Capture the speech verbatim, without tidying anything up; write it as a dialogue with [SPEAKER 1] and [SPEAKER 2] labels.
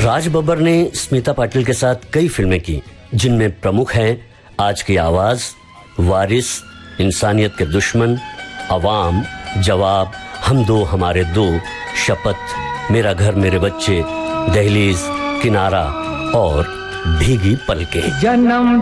[SPEAKER 1] राज बब्बर ने स्मिता पाटिल के साथ कई फिल्में की, जिनमें प्रमुख हैं आज की आवाज, वारिस, इंसानियत के दुश्मन, अवाम, जवाब, हम दो हमारे दो, शपथ, मेरा घर मेरे बच्चे, दहलीज, किनारा और भीगी पलके। जन्म